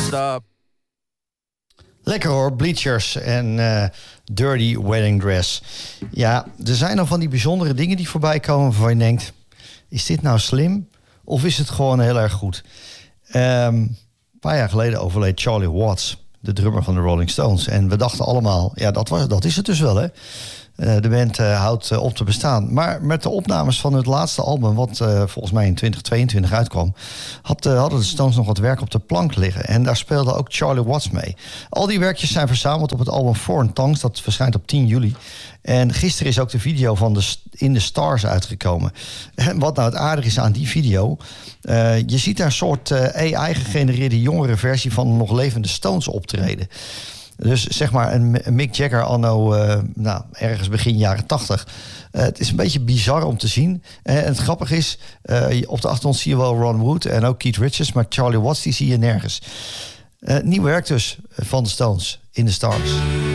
stop. Lekker hoor, Bleachers en Dirty Wedding Dress. Ja, er zijn dan van die bijzondere dingen die voorbij komen waarvan je denkt, is dit nou slim of is het gewoon heel erg goed? Een paar jaar geleden overleed Charlie Watts, de drummer van de Rolling Stones. En we dachten allemaal, ja, dat is het dus wel, hè. De band houdt op te bestaan. Maar met de opnames van het laatste album, wat volgens mij in 2022 uitkwam, hadden de Stones nog wat werk op de plank liggen. En daar speelde ook Charlie Watts mee. Al die werkjes zijn verzameld op het album Foreign Tongues. Dat verschijnt op 10 juli. En gisteren is ook de video van In the Stars uitgekomen. En wat nou het aardige is aan die video, je ziet daar een soort AI-gegenereerde jongere versie van nog levende Stones optreden. Dus zeg maar een Mick Jagger anno ergens begin jaren 80. Het is een beetje bizar om te zien. En het grappige is, op de achtergrond zie je wel Ron Wood en ook Keith Richards, maar Charlie Watts die zie je nergens. Nieuw werk dus van de Stones, In the Stars.